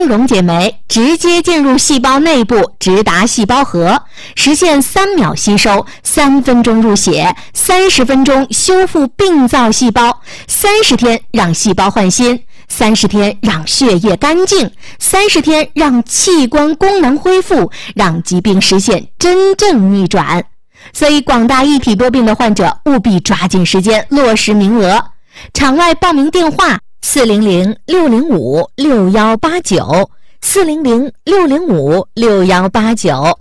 溶解酶直接进入细胞内部，直达细胞核，实现3秒吸收、3分钟入血、30分钟修复病灶细胞、30天让细胞换新、30天让血液干净、30天让器官功能恢复，让疾病实现真正逆转。所以广大异体多病的患者务必抓紧时间落实名额。场外报名电话400-605-6189 400-605-6189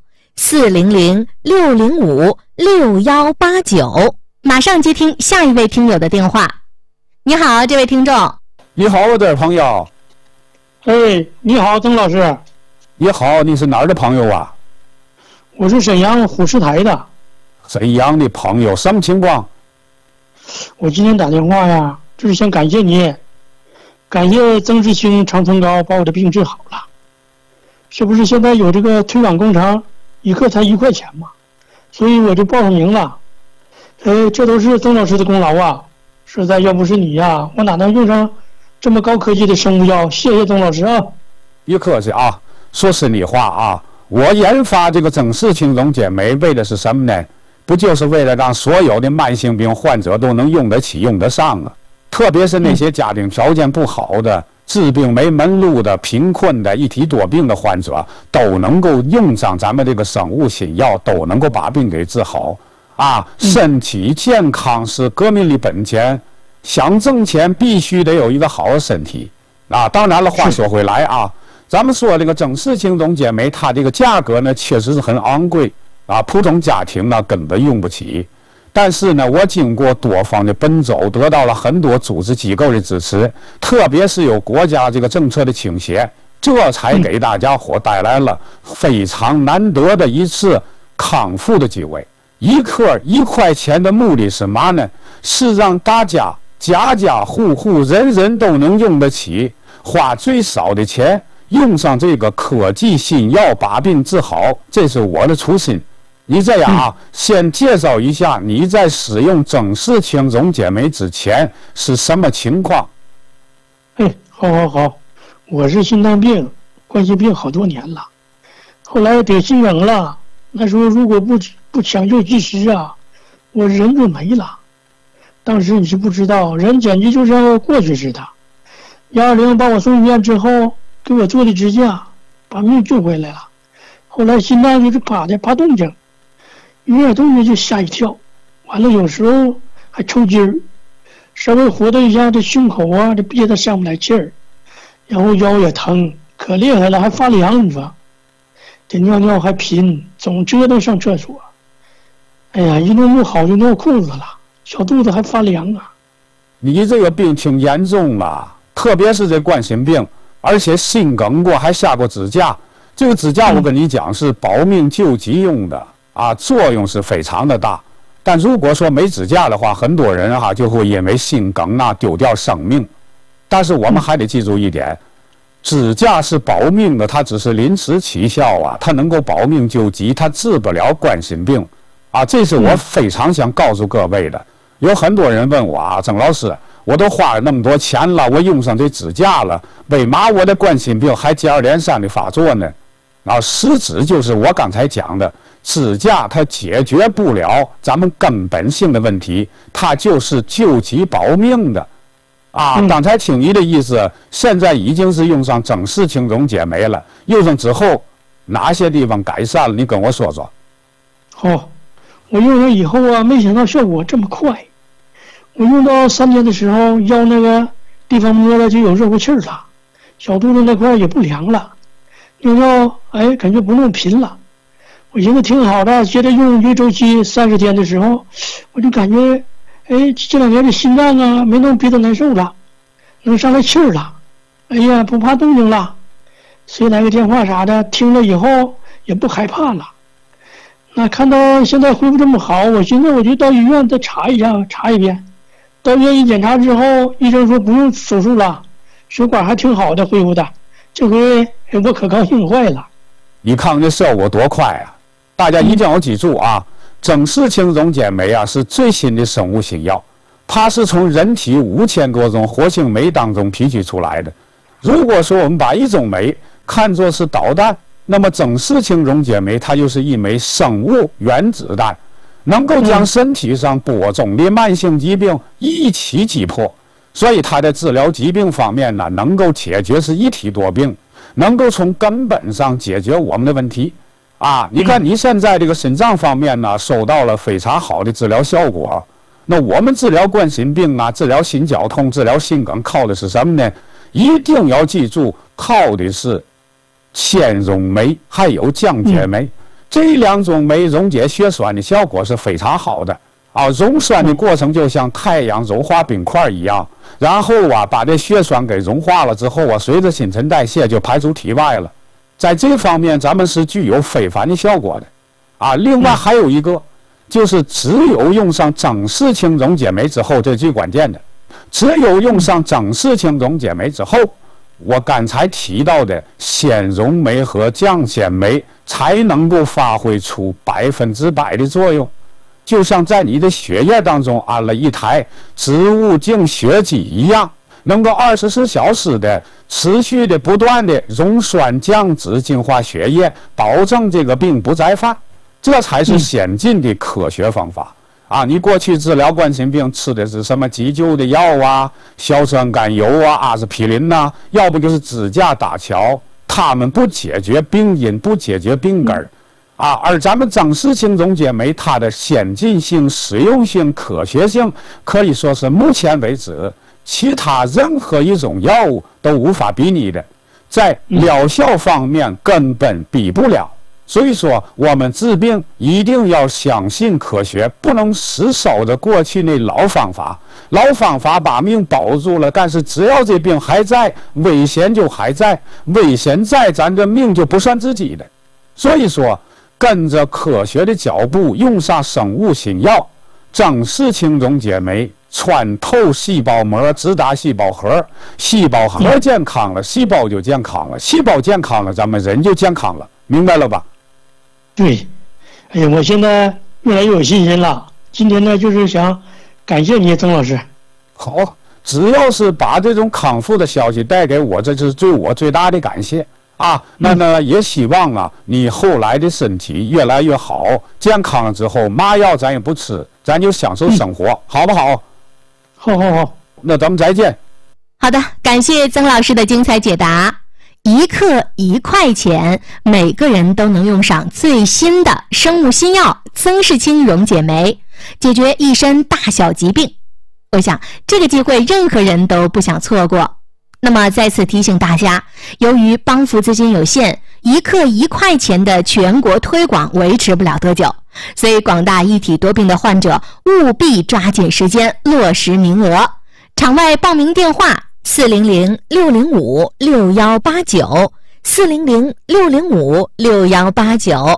400-605-6189。马上接听下一位听友的电话。你好，这位听众。 你好，我的朋友。 哎，你好，曾老师。 你好，你是哪儿的朋友啊？ 我是沈阳虎石台的。 沈阳的朋友，什么情况？ 我今天打电话呀，就是想感谢你，感谢曾志清、常存高把我的病治好了。是不是现在有这个推广工程，一克才1块钱嘛？所以我就报上名了。这都是曾老师的功劳啊！实在要不是你呀，我哪能用上这么高科技的生物药？谢谢曾老师啊！ 别客气啊，说实你话啊，我研发这个曾氏清溶解酶为的是什么呢？不就是为了让所有的慢性病患者都能用得起、用得上啊？特别是那些家庭条件不好的、治病没门路的、贫困的、一体多病的患者，都能够用上咱们这个生物新药，都能够把病给治好啊！身体健康是革命的本钱，想挣钱必须得有一个好的身体啊！当然了，话说回来啊，咱们说这个曾氏清溶解酶，它这个价格呢确实是很昂贵啊，普通家庭呢根本用不起。但是呢，我经过多方的奔走，得到了很多组织机构的支持，特别是有国家这个政策的倾斜，这才给大家伙带来了非常难得的一次康复的机会。一克1块钱的目的是嘛呢？是让大家家家户户人人都能用得起，花最少的钱用上这个科技新药把病治好，这是我的初心。你这样啊，先介绍一下你在使用曾氏清溶解酶之前是什么情况？ 好，我是心脏病、冠心病好多年了，后来得心梗了。那时候如果不抢救及时啊，我人就没了。当时你是不知道，人简直就像要过去似的。120把我送医院之后，给我做的支架，把命救回来了。后来心脏就是怕动静，有点动静就吓一跳，完了有时候还抽筋儿，稍微活动一下这胸口啊，这憋得上不来气儿，然后腰也疼，可厉害了，还发凉，你说这尿还频，总折腾上厕所。哎呀，一弄不好就尿裤子了，小肚子还发凉啊。 你这个病挺严重了，特别是这冠心病，而且心梗过，还下过支架。这个支架我跟你讲是保命救急用的啊，作用是非常的大。但如果说没支架的话，很多人就会因为心梗丢掉生命。但是我们还得记住一点，支架是保命的，它只是临时起效啊，它能够保命救急，它治不了冠心病啊。这是我非常想告诉各位的。有很多人问我啊，曾老师，我都花了那么多钱了，我用上这支架了，为嘛我的冠心病还接二连三的发作呢？实质就是我刚才讲的，支架它解决不了咱们根本性的问题，它就是救急保命的啊。刚才听你的意思，现在已经是用上曾氏清溶解酶了，用上之后哪些地方改善了？你跟我说说。 我用上以后啊，没想到效果这么快。我用到3天的时候，腰那个地方摸了就有热乎气儿了，小肚子那块也不凉了，尿感觉不那么频了。我寻思挺好的，接着用一个周期30天的时候，我就感觉这2年的心脏啊没那么憋得难受了，能上来气儿了，不怕动静了，谁来个电话啥的听了以后也不害怕了。那看到现在恢复这么好，我寻思我就到医院再查一遍。到医院一检查之后，医生说不用手术了，血管还挺好的，恢复的。这回我可高兴坏了。 你看这效果多快啊！大家一定要记住啊，曾氏清溶解酶是最新的生物新药，它是从人体5000多种活性酶当中提取出来的。如果说我们把一种酶看作是导弹，那么整氏青溶解酶它就是一枚生物原子弹，能够将身体上多种的慢性疾病一起击破。所以它的治疗疾病方面呢，能够解决是一体多病，能够从根本上解决我们的问题。你看你现在这个心脏方面呢，收到了非常好的治疗效果。那我们治疗冠心病治疗心绞痛、治疗心梗，靠的是什么呢？一定要记住，靠的是纤溶酶还有降解酶，这两种酶溶解血栓的效果是非常好的。溶栓的过程就像太阳融化冰块一样，然后把这血栓给融化了之后随着新陈代谢就排出体外了。在这方面咱们是具有非凡的效果的。另外还有一个，就是只有用上整氏青溶解酶之后，这是最关键的。只有用上整氏青溶解酶之后，我刚才提到的纤溶酶和降纤酶才能够发挥出100%的作用。就像在你的血液当中安了一台植物净血机一样，能够24小时的持续的不断的溶栓降脂净化血液，保证这个病不再犯。这才是先进的科学方法。你过去治疗冠心病吃的是什么急救的药硝酸甘油阿司匹林要不就是支架搭桥，他们不解决病因，不解决病根而咱们整氏青溶解酶它的先进性、实用性、科学性，可以说是目前为止其他任何一种药物都无法比拟的，在疗效方面根本比不了。所以说我们治病一定要相信科学，不能死守着过去那老方法。老方法把命保住了，但是只要这病还在，危险就还在，危险在，咱这命就不算自己的。所以说跟着科学的脚步，用上生物新药，整氏青溶解酶穿透细胞膜，直达细胞核，细胞核健康了，细胞就健康了，细胞健康了，咱们人就健康了，明白了吧？ 对，我现在越来越有信心了。今天呢，就是想感谢你，曾老师。 好，只要是把这种康复的消息带给我，这就是对我最大的感谢那也希望你后来的身体越来越好，健康了之后，嘛药咱也不吃，咱就享受生活，好不好？ 好， 那咱们再见。 好的，感谢曾老师的精彩解答。1克1块钱，每个人都能用上最新的生物新药曾氏青溶解酶，解决一身大小疾病。我想这个机会任何人都不想错过。那么再次提醒大家，由于帮扶资金有限，1克1块钱的全国推广维持不了多久，所以广大一体多病的患者务必抓紧时间落实名额。场外报名电话400-605-6189 400-605-6189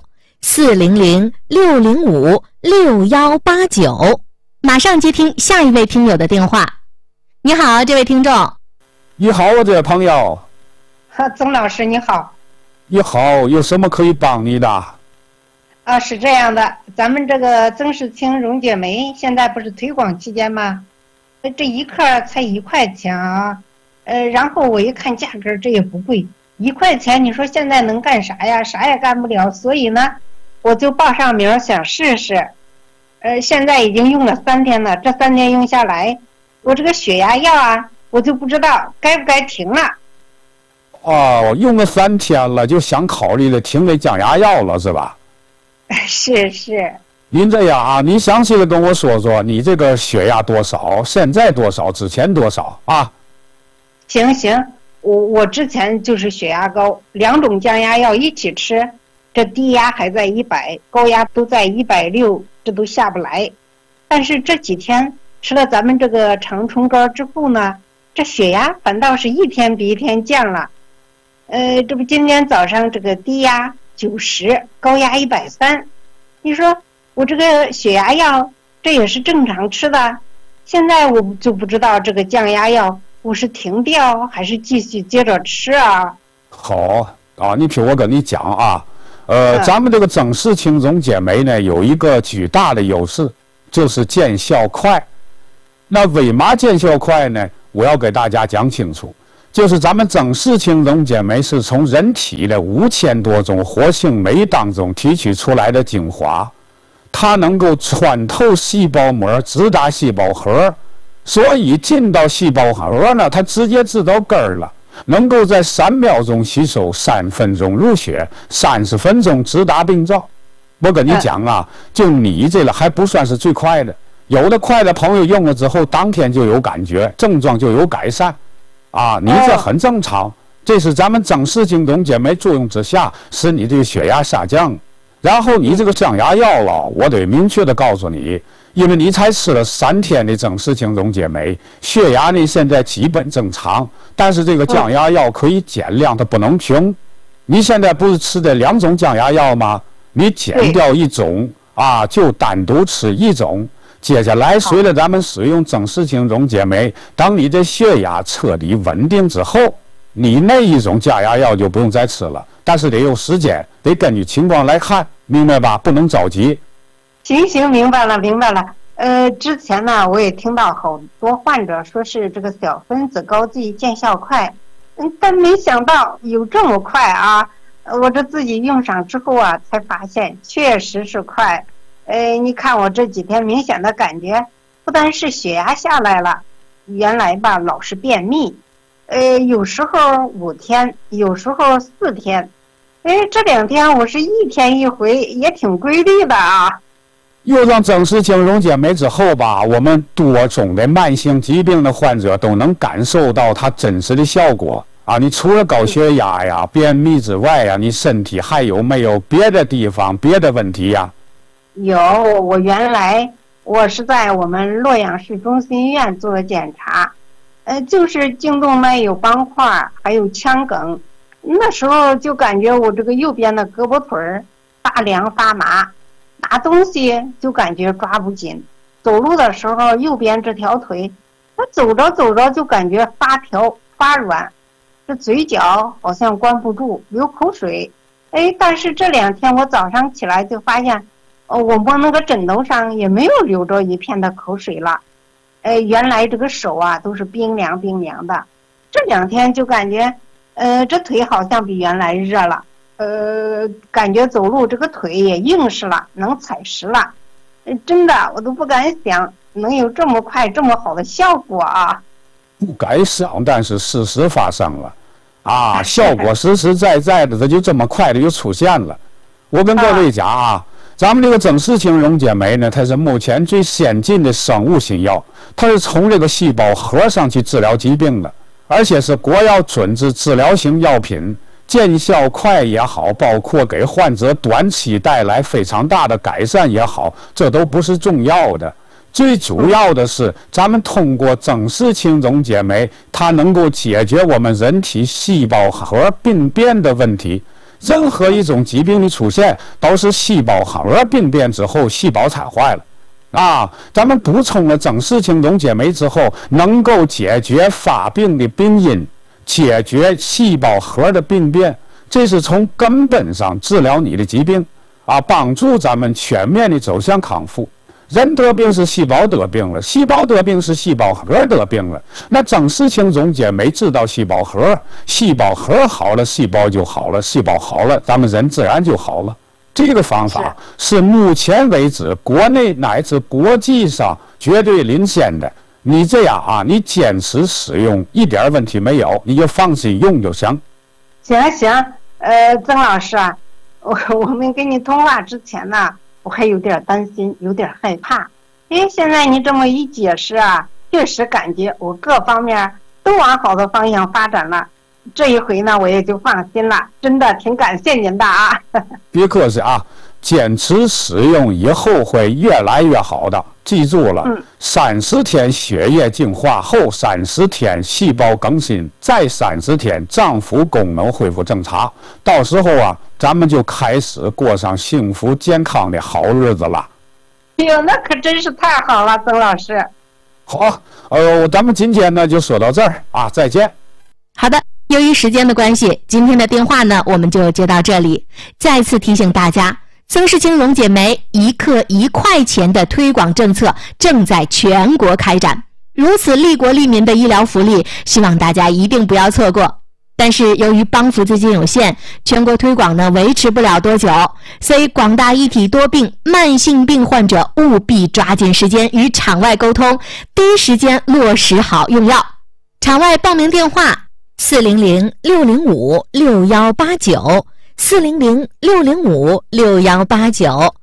400-605-6189。马上接听下一位听友的电话。你好，这位听众。 你好，我这位朋友。 曾老师你好。 你好，有什么可以帮你的？ 是这样的，咱们这个曾氏青溶解酶现在不是推广期间吗？这1克才1块钱然后我一看价格，这也不贵，1块钱，你说现在能干啥呀？啥也干不了，所以呢，我就报上名想试试。现在已经用了3天了，这3天用下来，我这个血压药我就不知道该不该停了。 用了3天了，就想考虑了停这降压药了，是吧？ 是。 您这样您详细的跟我说说，你这个血压多少？现在多少？之前多少行，我之前就是血压高，2种降压药一起吃，这低压还在100，高压都在160，这都下不来。但是这几天吃了咱们这个长春膏之后呢，这血压反倒是一天比一天降了。这不今天早上这个低压90，高压130，你说我这个血压药这也是正常吃的，现在我就不知道这个降压药我是停掉还是继续接着吃好你听我跟你讲咱们这个整氏青溶解酶呢，有一个巨大的优势，就是见效快。那为嘛见效快呢？我要给大家讲清楚。 就是咱们整氏青溶解酶是从人体的5000多种活性酶当中提取出来的精华，它能够穿透细胞膜，直达细胞核，所以进到细胞核呢，它直接治到根儿了，能够在3秒钟吸收，3分钟入血，30分钟直达病灶。我跟你讲啊，就你这个还不算是最快的，有的快的朋友用了之后，当天就有感觉，症状就有改善。啊，你这很正常，这是咱们整氏青溶解酶作用之下，使你这个血压下降。然后你这个降压药了，我得明确的告诉你，因为你才吃了3天的整氏青溶解酶，血压呢现在基本正常，但是这个降压药可以减量，它不能停。你现在不是吃的2种降压药吗？你减掉1种啊，就单独吃1种。接下来，随着咱们使用整氏青溶解酶，当你的血压彻底稳定之后，你那一种降压药就不用再吃了，但是得有时间，得根据情况来看，明白吧？不能着急。 行，明白了。之前呢，我也听到好多患者说是这个小分子高剂见效快，但没想到有这么快啊！我这自己用上之后啊，才发现确实是快。你看我这几天明显的感觉，不但是血压下来了，原来吧老是便秘，有时候5天，有时候4天，这2天我是1天1回，也挺规律的啊。 用上整氏青溶解酶之后吧，我们多种的慢性疾病的患者都能感受到它真实的效果啊！你除了高血压呀、便秘之外呀，你身体还有没有别的地方、别的问题呀？ 有，我原来是在我们洛阳市中心医院做的检查，就是颈动脉有斑块，还有腔梗。那时候就感觉我这个右边的胳膊腿儿发凉发麻，拿东西就感觉抓不紧，走路的时候右边这条腿，它走着就感觉发条发软，这嘴角好像关不住，流口水。但是这2天我早上起来就发现。我摸那个枕头上也没有流着一片的口水了，原来这个手啊都是冰凉的，这2天就感觉，这腿好像比原来热了，感觉走路这个腿也硬实了，能踩实了，真的我都不敢想能有这么快这么好的效果啊！ 不敢想，但是事实发生了，啊，效果实实在在的，它就这么快的就出现了。我跟各位讲啊。咱们这个整氏青溶解酶呢，它是目前最先进的生物新药，它是从这个细胞核上去治疗疾病的，而且是国药准治治疗型药品，见效快也好，包括给患者短期带来非常大的改善也好，这都不是重要的。最主要的是，咱们通过整氏青溶解酶，它能够解决我们人体细胞核病变的问题。任何一种疾病的出现，都是细胞核病变之后，细胞产坏了，啊，咱们补充了整氏青溶解酶之后，能够解决发病的病因，解决细胞核的病变，这是从根本上治疗你的疾病，啊，帮助咱们全面的走向康复。人得病是细胞得病了，细胞得病是细胞核得病了。那整氏青溶解酶治到细胞核，细胞核好了，细胞就好了，细胞好了，咱们人自然就好了。这个方法是目前为止国内乃至国际上绝对领先的。你这样啊，你坚持使用一点问题没有，你就放心用就行。 行，曾老师啊，我们跟你通话之前呢，我还有点担心，有点害怕。现在你这么一解释啊，确实感觉我各方面都往好的方向发展了。这一回呢，我也就放心了，真的挺感谢您的啊。 别客气啊，坚持使用以后会越来越好的。记住了，30天血液净化后，30天细胞更新，再30天脏腑功能恢复正常。到时候啊，咱们就开始过上幸福健康的好日子了。 哟，那可真是太好了，曾老师。 好，咱们今天呢就说到这儿啊，再见。 好的。由于时间的关系，今天的电话呢我们就接到这里。再次提醒大家，曾氏青溶解酶1克1块钱的推广政策正在全国开展。 如此利国利民的医疗福利，希望大家一定不要错过。但是由于帮扶资金有限，全国推广呢维持不了多久，所以广大一体多病、慢性病患者务必抓紧时间与场外沟通，第一时间落实好用药。场外报名电话400-605-6189 400-605-6189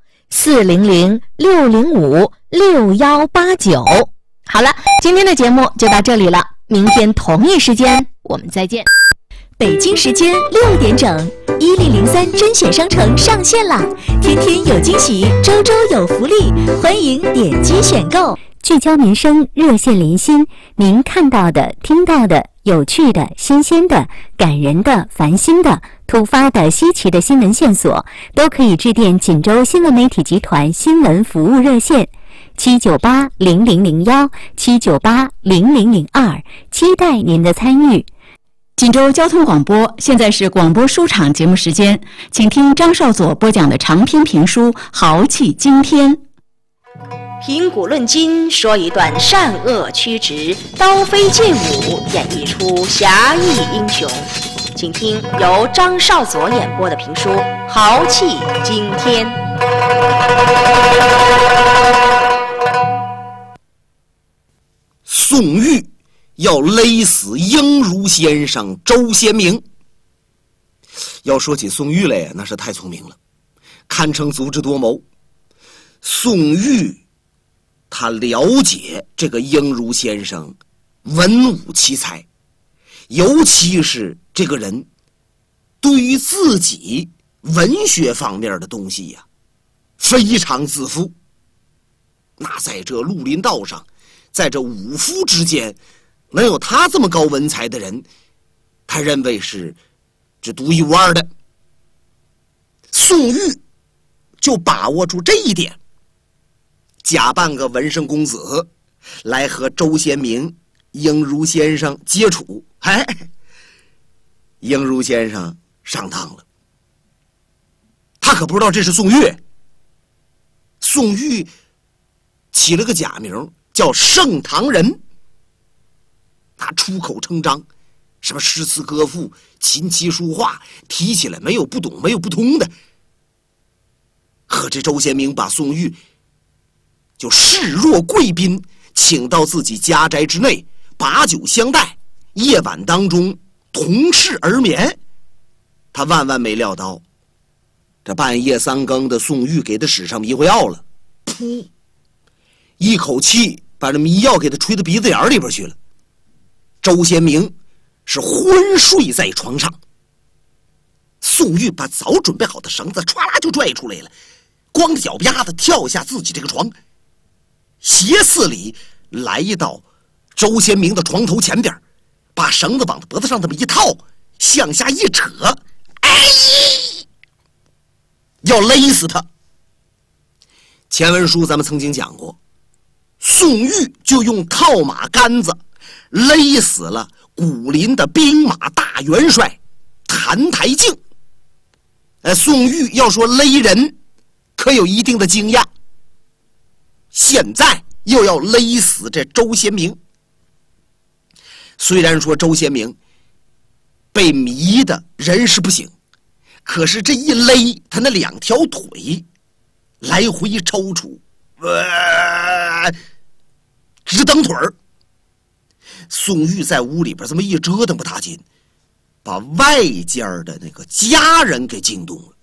400-605-6189。好了，今天的节目就到这里了，明天同一时间我们再见。 北京时间6点整，1003甄选商城上线了，天天有惊喜，周周有福利，欢迎点击选购。聚焦民生，热线连心，您看到的、听到的、有趣的、新鲜的、感人的、烦心的、突发的、稀奇的新闻线索，都可以致电锦州新闻媒体集团新闻服务热线798-0001 798-0002，期待您的参与。 锦州交通广播，现在是广播书场节目时间，请听张少佐播讲的长篇评书《豪气惊天》。 评古论今，说一段善恶曲直、刀飞剑舞，演绎出侠义英雄。请听由张少佐演播的评书《豪气惊天》。 宋玉要勒死英儒先生周先明。要说起宋玉来，那是太聪明了，堪称足智多谋。宋玉他了解这个英儒先生文武奇才，尤其是这个人对于自己文学方面的东西呀，非常自负。那在这绿林道上，在这武夫之间，能有他这么高文采的人，他认为是这独一无二的。宋玉就把握住这一点，假扮个文生公子来和周先明、英儒先生接触。英儒先生上当了，他可不知道这是宋玉。宋玉起了个假名叫盛唐人，他出口成章，什么诗词歌赋、琴棋书画，提起来没有不懂，没有不通的。可这周先明把宋玉就视若贵宾，请到自己家宅之内，把酒相待，夜晚当中同室而眠。他万万没料到，这半夜3更的宋玉给他使上迷惑药了，噗，一口气把这迷药给他吹到鼻子眼里边去了。周先明是昏睡在床上，宋玉把早准备好的绳子歘啦就拽出来了，光着脚丫子跳下自己这个床，斜四里来到周先明的床头前边，把绳子往他脖子上这么一套，向下一扯，要勒死他。前文书咱们曾经讲过，宋玉就用套马杆子勒死了古林的兵马大元帅谭台敬。宋玉要说勒人可有一定的经验，现在又要勒死这周先明。虽然说周先明被迷的人事不省，可是这一勒，他那2条腿来回抽搐，直蹬腿儿。宋玉在屋里边这么一折腾不打紧，把外间的那个家人给惊动了。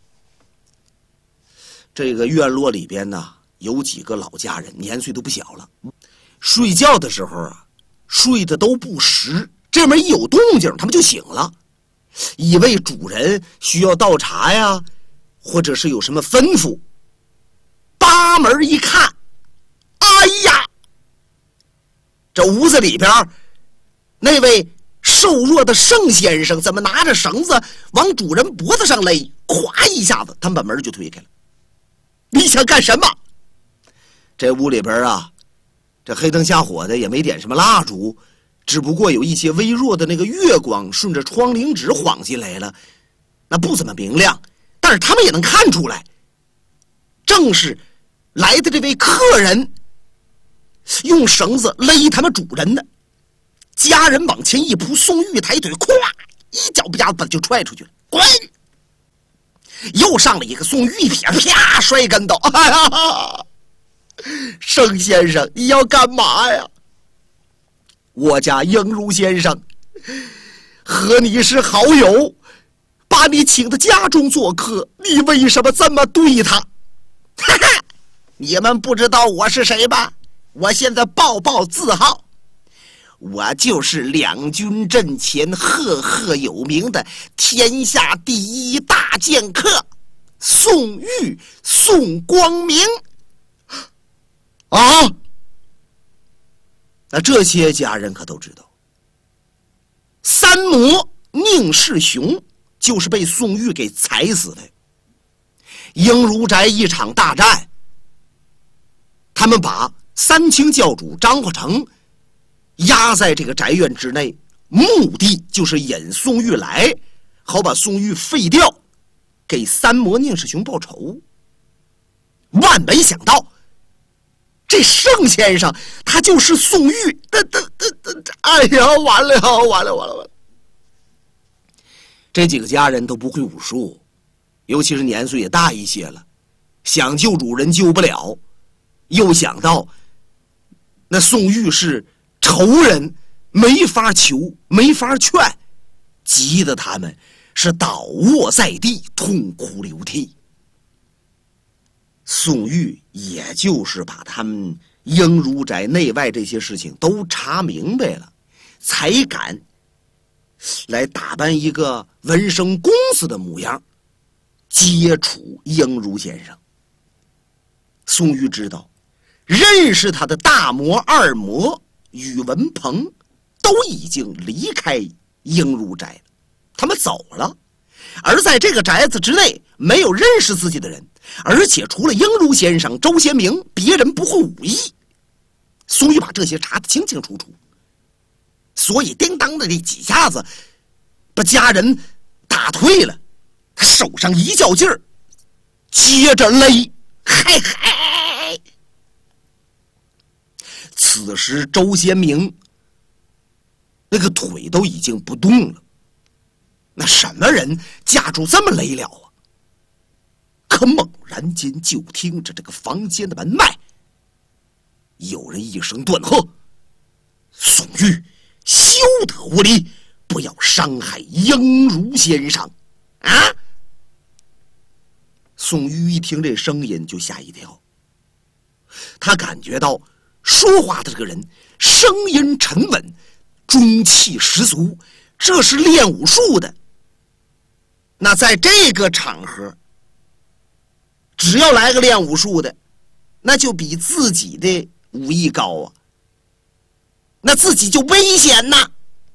这个院落里边呢，有几个老家人，年岁都不小了，睡觉的时候啊，睡得都不实，这门一有动静他们就醒了，以为主人需要倒茶呀，或者是有什么吩咐。扒门一看，哎呀，这屋子里边那位瘦弱的盛先生怎么拿着绳子往主人脖子上勒，咵一下子他们把门就推开了。你想干什么？这屋里边啊，这黑灯瞎火的，也没点什么蜡烛，只不过有一些微弱的那个月光顺着窗棂纸晃进来了，那不怎么明亮，但是他们也能看出来，正是来的这位客人用绳子勒他们主人呢。家人往前一扑，宋玉抬腿，咵，一脚把他就踹出去了。滚！又上了一个，宋玉一撇，啪，摔跟头。哎呀，盛先生，你要干嘛呀？我家英如先生和你是好友，把你请到家中做客，你为什么这么对他？哈哈，你们不知道我是谁吧？我现在报自号，我就是两军阵前赫赫有名的天下第一大剑客宋玉、宋光明啊！那这些家人可都知道，三魔宁世雄就是被宋玉给踩死的。英如宅一场大战，他们把三清教主张化成压在这个宅院之内，目的就是引宋玉来，好把宋玉废掉，给三魔宁世雄报仇。万没想到这盛先生他就是宋玉，哎呀，完了！这几个家人都不会武术，尤其是年岁也大一些了，想救主人救不了，又想到那宋玉是仇人，没法求，没法劝，急得他们是倒卧在地，痛哭流涕。宋玉也就是把他们英如宅内外这些事情都查明白了，才敢来打扮一个文生公子的模样，接触英如先生。宋玉知道，认识他的大魔、二魔宇文鹏都已经离开英如宅了，他们走了。而在这个宅子之内，没有认识自己的人，而且除了英如先生、周贤明，别人不会武艺。宋玉把这些查得清清楚楚，所以叮当的这几下子把家人打退了，他手上一较劲儿，接着勒，嗨！此时周贤明那个腿都已经不动了，那什么人架住这么勒了啊？可猛然间就听着这个房间的门外有人一声断喝：“宋玉，休得无礼，不要伤害英如先生啊！”宋玉一听这声音就吓一跳，他感觉到说话的这个人声音沉稳，中气十足，这是练武术的。那在这个场合，只要来个练武术的，那就比自己的武艺高啊，那自己就危险呐。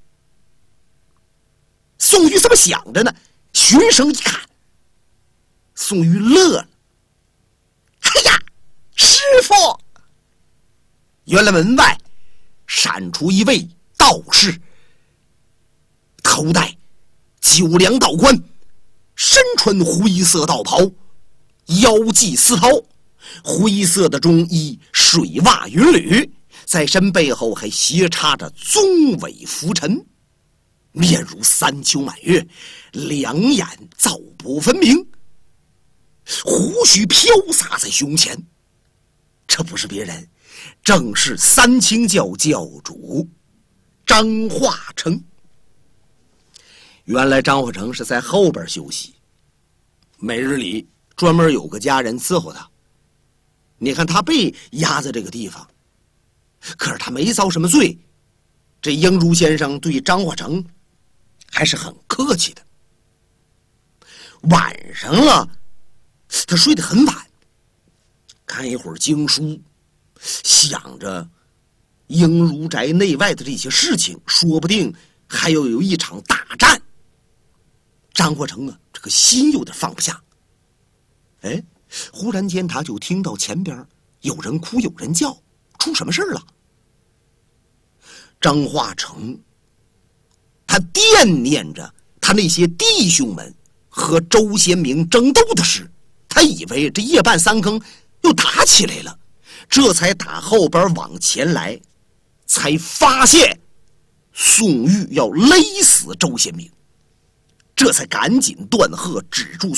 宋玉这么想着呢，循声一看，宋玉乐了：“哎呀，师傅！”原来门外闪出一位道士，头戴九梁道冠，身穿灰色道袍，腰系丝绦，灰色的中衣，水袜云履，在身背后还斜插着棕尾拂尘，面如三秋满月，两眼皂薄分明，胡须飘洒在胸前。这不是别人，正是三清教教主张化成。原来张化成是在后边休息，每日里专门有个家人伺候他。你看他被压在这个地方，可是他没遭什么罪。这英如先生对张化成还是很客气的。晚上了，他睡得很晚，看一会儿经书，想着英如宅内外的这些事情，说不定还要有一场大战。张化成啊，这个心有点放不下。哎，忽然间他就听到前边有人哭有人叫，出什么事了？张化成他惦念着他那些弟兄们和周贤明争斗的事，他以为这夜半三更又打起来了， 这才打后边往前来，才发现宋玉要勒死周宪明，这才赶紧断喝，止住